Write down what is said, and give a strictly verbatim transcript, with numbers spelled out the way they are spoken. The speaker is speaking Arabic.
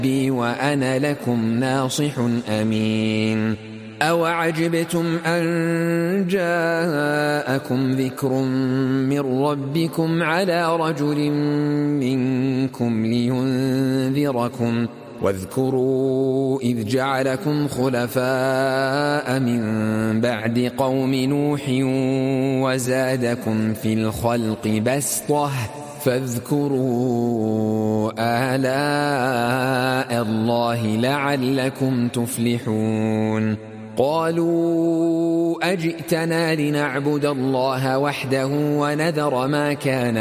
بي وأنا لكم ناصح أمين. أوعجبتم أن جاءكم ذكر من ربكم على رجل منكم لينذركم واذكروا إذ جعلكم خلفاء من بعد قوم نوح وزادكم في الخلق بسطة فاذكروا آلاء الله لعلكم تفلحون. قالوا أجئتنا لنعبد الله وحده ونذر ما كان